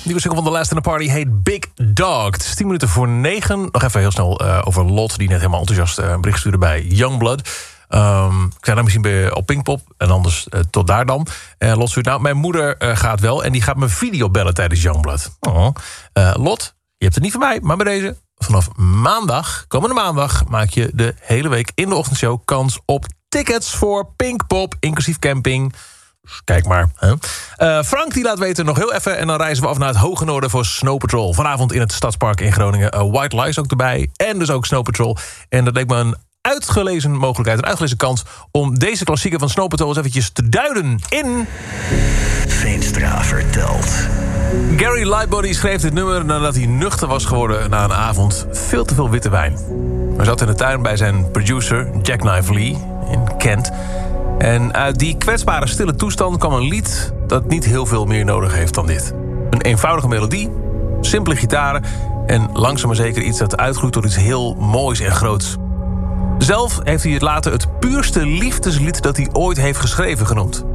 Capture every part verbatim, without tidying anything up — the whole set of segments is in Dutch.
Nieuwe single van The Last in the Party heet Big Dog. Het is tien minuten voor negen. Nog even heel snel uh, over Lot, die net helemaal enthousiast uh, een bericht stuurde bij Youngblood. Um, ik zei nou misschien bij, op Pinkpop en anders uh, tot daar dan. Uh, Lot stuurt, nou, mijn moeder uh, gaat wel en die gaat me video bellen tijdens Youngblood. Oh. Uh, Lot, je hebt het niet van mij, maar bij deze... Vanaf maandag, komende maandag, maak je de hele week in de ochtendshow kans op tickets voor Pinkpop, inclusief camping. Dus kijk maar. Hè. Uh, Frank die laat weten nog heel even en dan reizen we af naar het Hoge Noorden voor Snow Patrol. Vanavond in het Stadspark in Groningen. Uh, White Lies ook erbij en dus ook Snow Patrol. En dat leek me een uitgelezen mogelijkheid, een uitgelezen kans om deze klassieker van Snow Patrol eens eventjes te duiden in... Veenstra vertelt. Gary Lightbody schreef dit nummer nadat hij nuchter was geworden na een avond veel te veel witte wijn. Hij zat in de tuin bij zijn producer Jackknife Lee in Kent. En uit die kwetsbare stille toestand kwam een lied dat niet heel veel meer nodig heeft dan dit. Een eenvoudige melodie, simpele gitaren en langzaam maar zeker iets dat uitgroeit tot iets heel moois en groots. Zelf heeft hij het later het puurste liefdeslied dat hij ooit heeft geschreven genoemd.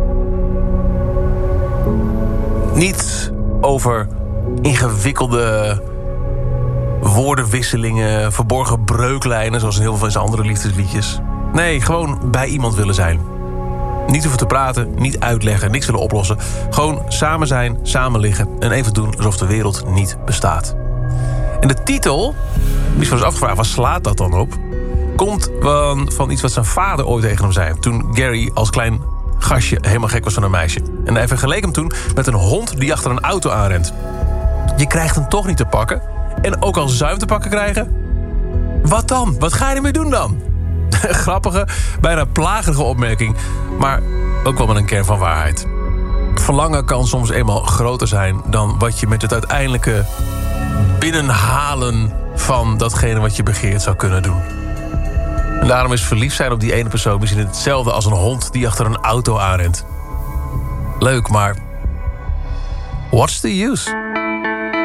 Niet over ingewikkelde woordenwisselingen, verborgen breuklijnen zoals in heel veel van zijn andere liefdesliedjes. Nee, gewoon bij iemand willen zijn. Niet hoeven te praten, niet uitleggen, niks willen oplossen. Gewoon samen zijn, samen liggen en even doen alsof de wereld niet bestaat. En de titel, die is wel eens afgevraagd, waar slaat dat dan op? Komt van, van iets wat zijn vader ooit tegen hem zei. Toen Gary als klein gastje helemaal gek was van een meisje. En hij vergeleek hem toen met een hond die achter een auto aanrent. Je krijgt hem toch niet te pakken. En ook al zou je hem te pakken krijgen, wat dan? Wat ga je ermee doen dan? Grappige, bijna plagerige opmerking, maar ook wel met een kern van waarheid. Verlangen kan soms eenmaal groter zijn dan wat je met het uiteindelijke binnenhalen van datgene wat je begeert zou kunnen doen. En daarom is verliefd zijn op die ene persoon misschien hetzelfde als een hond die achter een auto aanrent. Leuk, maar what's the use?